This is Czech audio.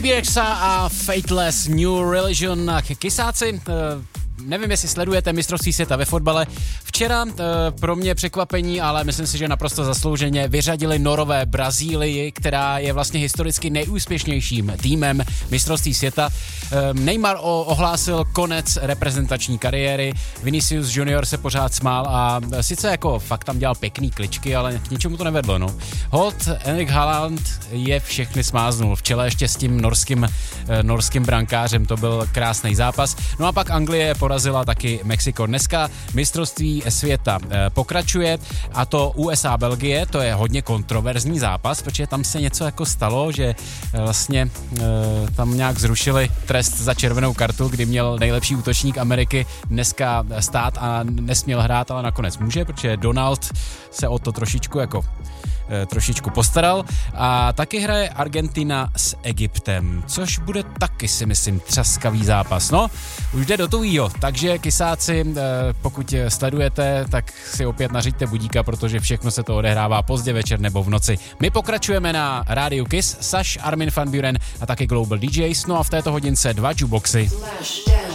DBXa a Fateless New Religion. Kysáci, nevím, jestli sledujete mistrovství světa ve fotbale. Včera pro mě překvapení, ale myslím si, že naprosto zaslouženě vyřadili Norové Brazílii, která je vlastně historicky nejúspěšnějším týmem mistrovství světa. Neymar ohlásil konec reprezentační kariéry, Vinicius Junior se pořád smál a sice jako fakt tam dělal pěkný kličky, ale k ničemu to nevedlo. No. Holt Erling Haaland je všechny smáznul, v čele ještě s tím norským brankářem, to byl krásný zápas. No a pak Anglie porazila taky Mexiko. Dneska mistrovství světa pokračuje a to USA-Belgie, to je hodně kontroverzní zápas, protože tam se něco jako stalo, že vlastně tam nějak zrušili trest za červenou kartu, kdy měl nejlepší útočník Ameriky dneska stát a nesměl hrát, ale nakonec může, protože Donald se o to trošičku postaral a taky hraje Argentina s Egyptem, což bude taky si myslím třaskavý zápas. No, už jde do tujího, takže kysáci, pokud sledujete, tak si opět nařiďte budíka, protože všechno se to odehrává pozdě večer nebo v noci. My pokračujeme na rádiu Kiss, Saš, Armin van Buuren a taky Global DJs, no a v této hodince 2 jukeboxy.